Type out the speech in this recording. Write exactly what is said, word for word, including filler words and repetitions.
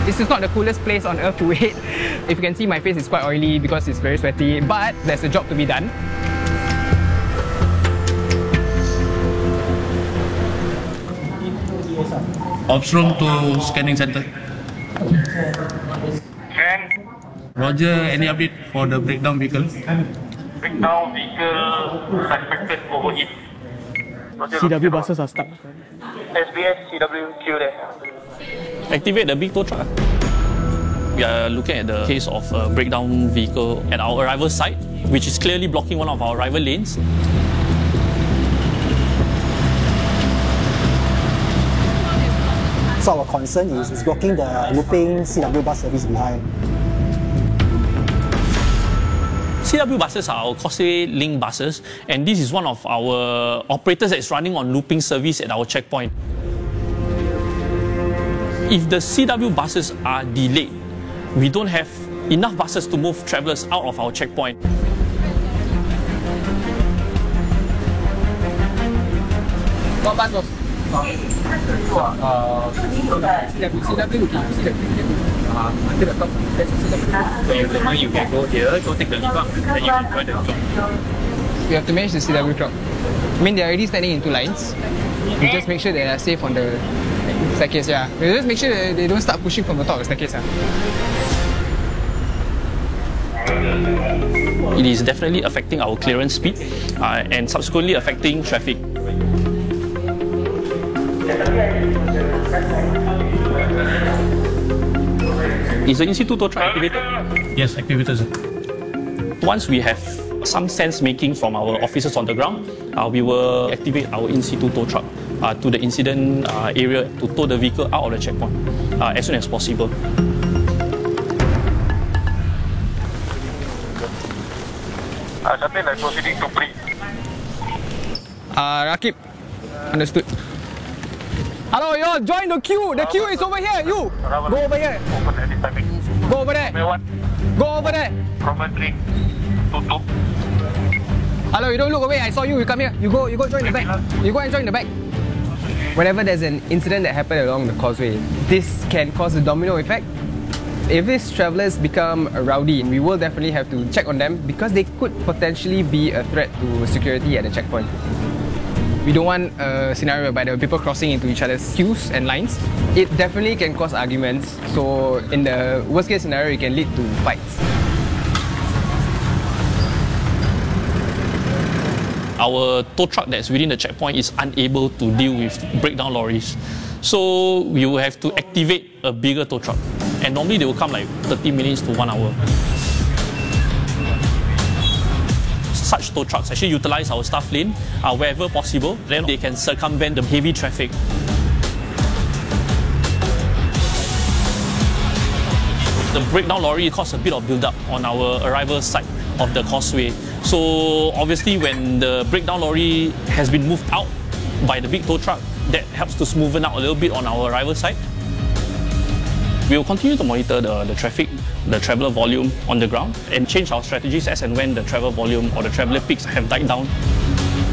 This is not the coolest place on earth to wait. If you can see, my face is quite oily because it's very sweaty, but there's a job to be done. Ops room to scanning center. Scan. Roger, any update for the breakdown vehicle? Breakdown vehicle suspected overheat. Roger, C W buses are stuck. S B S, C W, queue there. Activate the big tow truck. We are looking at the case of a breakdown vehicle at our arrival site, which is clearly blocking one of our arrival lanes. So our concern is, is blocking the looping C W bus service behind. C W buses are our Causeway Link buses, and this is one of our operators that is running on looping service at our checkpoint. If the C W buses are delayed, we don't have enough buses to move travellers out of our checkpoint. What bus was? Uh, C W, C W, C W. Uh, until the top, there's a C W. So if the money you can go here, go take the lift up, then you enjoy the job. We have to manage the C W crowd. I mean, they're already standing in two lines. We just make sure they are safe on the staircase, yeah. We just make sure that they don't start pushing from the top of the staircase, yeah. It is definitely affecting our clearance speed uh, and subsequently affecting traffic. Is the in-situ tow truck activated? Yes, activated, sir. Once we have some sense making from our officers on the ground, uh, we will activate our in-situ tow truck uh, to the incident uh, area to tow the vehicle out of the checkpoint uh, as soon as possible. Uh, Shuttle is proceeding to pre. Uh, Rakib, understood. Hello, you all, join the queue. The queue is over here. You, go over here. Open at this timing. Go over there. May one. Go over there. Common three. Two two. Hello, you don't look away. I saw you. You come here. You go. You go join the back. You go and join the back. Whenever there's an incident that happened along the causeway, this can cause a domino effect. If these travellers become rowdy, we will definitely have to check on them because they could potentially be a threat to security at the checkpoint. We don't want a scenario whereby there are people crossing into each other's queues and lines. It definitely can cause arguments. So in the worst case scenario, it can lead to fights. Our tow truck that's within the checkpoint is unable to deal with breakdown lorries. So we will have to activate a bigger tow truck. And normally they will come like thirty minutes to one hour. Such tow trucks actually utilize our staff lane uh, wherever possible. Then they can circumvent the heavy traffic. The breakdown lorry caused a bit of build-up on our arrival site of the causeway. So obviously when the breakdown lorry has been moved out by the big tow truck, that helps to smoothen out a little bit on our arrival site. We will continue to monitor the, the traffic, the traveller volume on the ground and change our strategies as and when the travel volume or the traveller peaks have died down.